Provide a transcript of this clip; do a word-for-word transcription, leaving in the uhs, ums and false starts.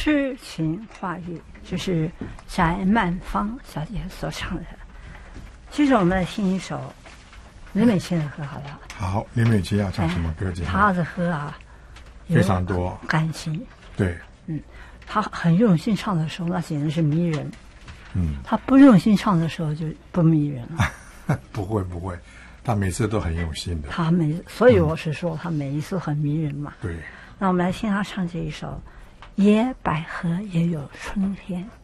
诗情画意，就是翟曼芳小姐所唱的。接着我们来听一首林美琴的歌，好不好？ 好，林美琴要唱什么歌？今天她的歌啊， 非常多感情。 对， 嗯，她很用心唱的时候，那简直是迷人。 嗯， 她不用心唱的时候就不迷人了。 不会不会，她每次都很用心的。 她每，所以我是说，她每一次很迷人嘛。 对， 那我们来听她唱这一首《野百合也有春天》。